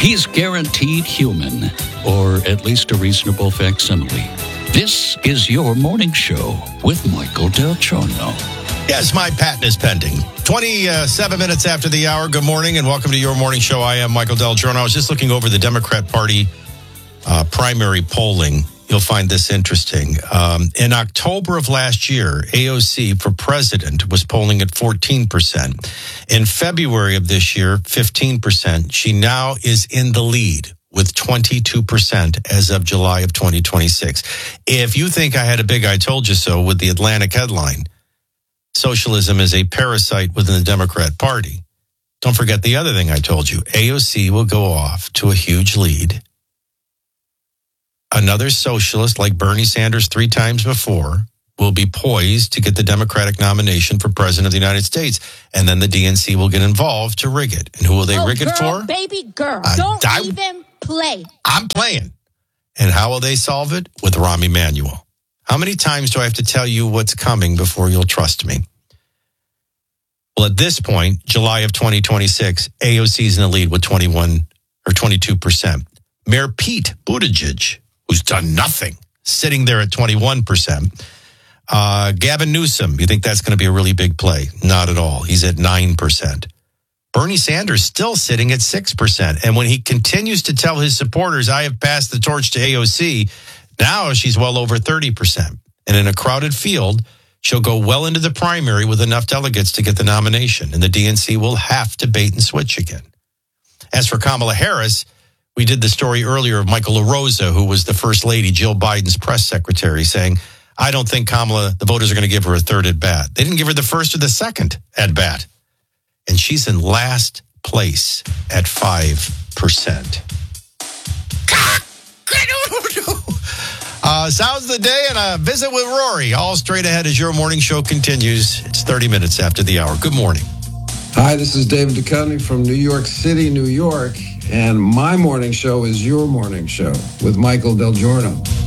He's guaranteed human, or at least a reasonable facsimile. This is Your Morning Show with Michael Del Giorno. Yes, my patent is pending. 27 minutes after the hour. Good morning and welcome to Your Morning Show. I am Michael Del Giorno. I was just looking over the Democrat Party primary polling. You'll find this interesting. In October of last year, AOC for president was polling at 14%. In February of this year, 15%. She now is in the lead with 22% as of July of 2026. If you think I had a big I told you so with the Atlantic headline, socialism is a parasite within the Democrat Party, don't forget the other thing I told you. AOC will go off to a huge lead. Another socialist like Bernie Sanders 3 times before will be poised to get the Democratic nomination for president of the United States. And then the DNC will get involved to rig it. And who will they rig it for? Baby girl, don't even play. I'm playing. And how will they solve it? With Rahm Emanuel. How many times do I have to tell you what's coming before you'll trust me? Well, at this point, July of 2026, AOC's in the lead with 21 or 22%. Mayor Pete Buttigieg, who's done nothing, sitting there at 21%. Gavin Newsom, you think that's going to be a really big play? Not at all. He's at 9%. Bernie Sanders still sitting at 6%. And when he continues to tell his supporters, I have passed the torch to AOC, now she's well over 30%. And in a crowded field, she'll go well into the primary with enough delegates to get the nomination. And the DNC will have to bait and switch again. As for Kamala Harris, we did the story earlier of Michael LaRosa, who was the First Lady, Jill Biden's press secretary, saying, I don't think Kamala, the voters are going to give her a third at bat. They didn't give her the first or the second at bat. And she's in last place at 5%. Sounds of the day and a visit with Rory. All straight ahead as Your Morning Show continues. It's 30 minutes after the hour. Good morning. Hi, this is David Duchovny from New York City, New York. And my morning show is Your Morning Show with Michael Del Giorno.